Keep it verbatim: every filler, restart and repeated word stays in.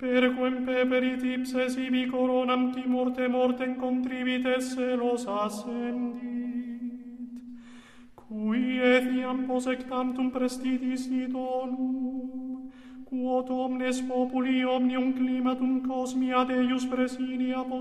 Perquem peperit ipses ibi coronam timor mortem contribites celos ascendit, cui etiam posectantum prestidis idonum, quod omnes populi omnium climatum cosmi ad eius presidia